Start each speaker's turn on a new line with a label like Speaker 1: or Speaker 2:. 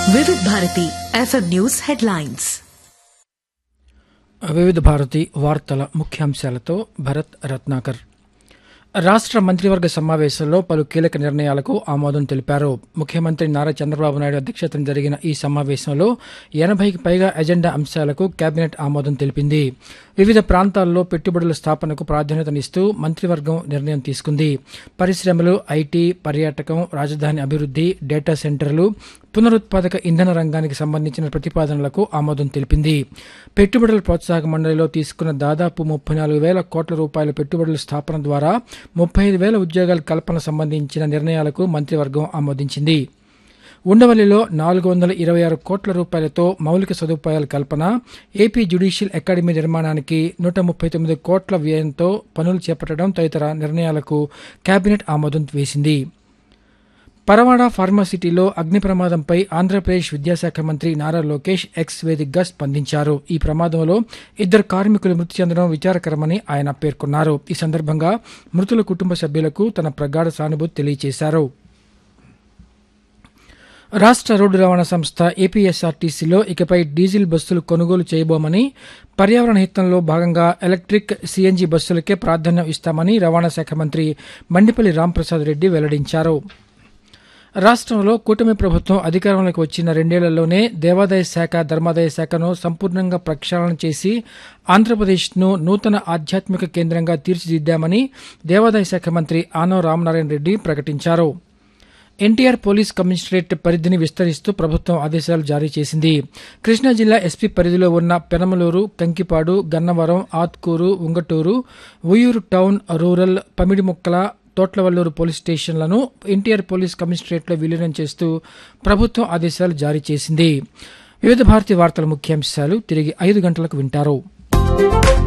Speaker 1: వివిధ Bharati FM news headlines.
Speaker 2: వివిధ భారతి వార్తల ముఖ్యాంశాలతో భరత్ రత్నాకర్. రాష్ట్ర మంత్రివర్గ సమావేశంలో పలు కీలక నిర్ణయాలకు ఆమోదం తెలిపారు. ముఖ్యమంత్రి నారా చంద్రబాబు నాయుడు అధ్యక్షతన జరిగిన ఈ సమావేశంలో 80కి పైగా ఎజెండా అంశాలకు కేబినెట్ ఆమోదం తెలిపింది. వివిధ ప్రాంతాల్లో పెట్టుబడుల స్థాపనకు ప్రాధాన్యతనిస్తూ మంత్రివర్గం నిర్ణయం తీసుకుంది. పరిశ్రమలు, ఐటీ, పర్యాటకం, రాజధాని అభివృద్ది, డేటా సెంటర్లు, పునరుత్పాదక ఇంధన రంగానికి సంబంధించిన ప్రతిపాదనలకు ఆమోదం తెలిపింది. పెట్టుబడుల ప్రోత్సాహక మండలిలో తీసుకున్న దాదాపు 34,000 కోట్ల రూపాయల పెట్టుబడుల స్థాపన ద్వారా 35,000 ఉద్యోగాల కల్పన సంబంధించిన నిర్ణయాలకు మంత్రివర్గం ఆమోదించింది. ఉండవల్లిలో 426 కోట్ల రూపాయలతో మౌలిక సదుపాయాల కల్పన, ఏపీ జ్యుడిషియల్ అకాడమీ నిర్మాణానికి 139 కోట్ల వ్యయంతో పనులు చేపట్టడం తదితర నిర్ణయాలకు కేబినెట్ ఆమోదం వేసింది. పరవాడ ఫార్మాసిటీలో అగ్ని ప్రమాదంపై ఆంధ్రప్రదేశ్ విద్యాశాఖ మంత్రి నారా లోకేష్ ఎక్స్ వేదికగా స్పందించారు. ఈ ప్రమాదంలో 2 కార్మికులు మృతి చెందడం విచారకరమని ఆయన పేర్కొన్నారు. ఈ సందర్భంగా మృతుల కుటుంబ సభ్యులకు తన ప్రగాఢ సానుభూతి తెలియజేశారు. రాష్ట్ర రోడ్డు రవాణా సంస్థ ఏపీఎస్ఆర్టీసీలో ఇకపై డీజిల్ బస్సులు కొనుగోలు చేయబోమని, పర్యావరణ హితంలో భాగంగా ఎలక్ట్రిక్, సీఎన్జీ బస్సులకే ప్రాధాన్యం ఇస్తామని రవాణా శాఖ మంత్రి మండిపల్లి రాంప్రసాద్ రెడ్డి వెల్లడించారు. రాష్ట్రంలో కూటమి ప్రభుత్వం అధికారంలోకి వచ్చిన 2 ఏళ్లలోనే దేవాదాయ శాఖ, ధర్మాదాయ శాఖను సంపూర్ణంగా ప్రక్షాళన చేసి ఆంధ్రప్రదేశ్ను నూతన ఆధ్యాత్మిక కేంద్రంగా తీర్చిదిద్దామని దేవాదాయ శాఖ మంత్రి ఆనం రామనారాయణ రెడ్డి ప్రకటించారు. ఎన్టీఆర్ పోలీస్ కమిషనరేట్ పరిధిని విస్తరిస్తూ ప్రభుత్వం ఆదేశాలు జారీ చేసింది. కృష్ణా జిల్లా ఎస్పీ పరిధిలో ఉన్న Penamaluru, Kankipadu, Gannavaram, Atkur, Unguturu, Uyyuru town, rural, Pamidimukkala, Thotlavalluru police స్టేషన్లను NTR police కమిషనరేట్లో విలీనం చేస్తూ ప్రభుత్వం ఆదేశాలు జారీ చేసింది. వివిధ భారతి వార్తల ముఖ్యాంశాలు తిరిగి 5 గంటలకు వింటారు.